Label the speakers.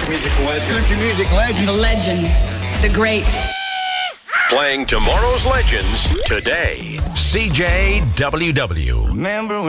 Speaker 1: Country music legend.
Speaker 2: The legend. The great.
Speaker 3: Playing tomorrow's legends today. CJWW.
Speaker 4: Remember